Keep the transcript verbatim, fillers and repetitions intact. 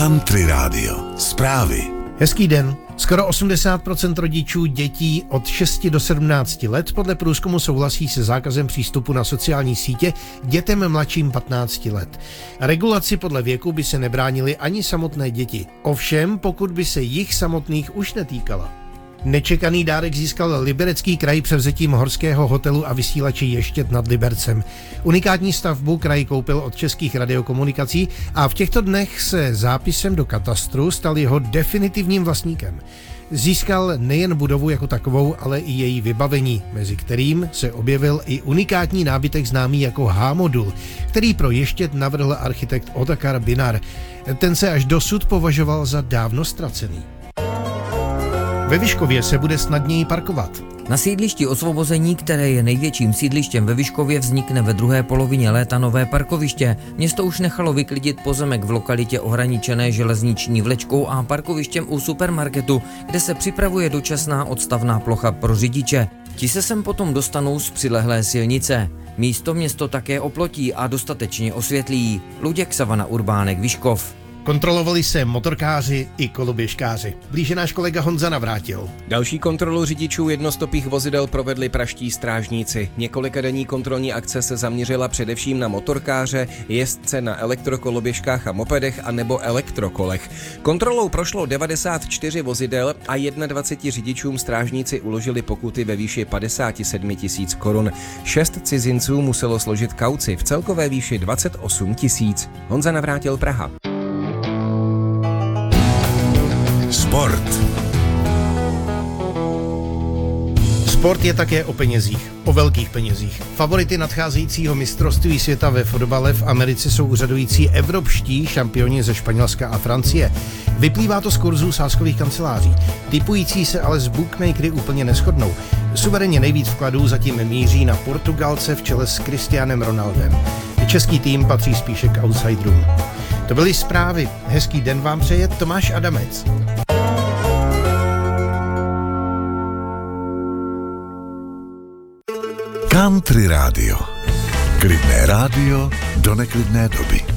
Country Radio. Zprávy. Hezký den. Skoro osmdesát procent rodičů dětí od šesti do sedmnácti let podle průzkumu souhlasí se zákazem přístupu na sociální sítě dětem mladším patnácti let. Regulaci podle věku by se nebránily ani samotné děti. Ovšem, pokud by se jich samotných už netýkala. Nečekaný dárek získal Liberecký kraj převzetím horského hotelu a vysílače Ještěd nad Libercem. Unikátní stavbu kraj koupil od Českých radiokomunikací a v těchto dnech se zápisem do katastru stal jeho definitivním vlastníkem. Získal nejen budovu jako takovou, ale i její vybavení, mezi kterým se objevil i unikátní nábytek známý jako H-modul, který pro Ještěd navrhl architekt Otakar Binar. Ten se až dosud považoval za dávno ztracený. Ve Vyškově se bude snadněji parkovat. Na sídlišti Osvobození, které je největším sídlištěm ve Vyškově, vznikne ve druhé polovině léta nové parkoviště. Město už nechalo vyklidit pozemek v lokalitě ohraničené železniční vlečkou a parkovištěm u supermarketu, kde se připravuje dočasná odstavná plocha pro řidiče. Ti se sem potom dostanou z přilehlé silnice. Místo město také oplotí a dostatečně osvětlí. Luděk Savana Urbánek, Vyškov. Kontrolovali se motorkáři i koloběžkáři. Blíže náš kolega Honza Navrátil. Další kontrolu řidičů jednostopých vozidel provedli pražští strážníci. Několikadenní kontrolní akce se zaměřila především na motorkáře, jezdce na elektrokoloběžkách a mopedech a nebo elektrokolech. Kontrolou prošlo devadesát čtyři vozidel a dvacet jedna řidičům strážníci uložili pokuty ve výši padesát sedm tisíc korun. Šest cizinců muselo složit kauci v celkové výši dvacet osm tisíc. Honza Navrátil, Praha. Sport. Sport je také o penězích, o velkých penězích. Favority nadcházejícího mistrovství světa ve fotbale v Americe jsou úřadující evropští šampioni ze Španělska a Francie. Vyplývá to z kurzů sázkových kanceláří. Tipující se ale s bookmakery úplně neshodnou. Suverénně nejvíc vkladů zatím míří na Portugalce v čele s Cristianem Ronaldem. Český tým patří spíše k outsiderům. To byly zprávy. Hezký den vám přeje Tomáš Adamec. Country Radio. Klidné rádio do neklidné doby.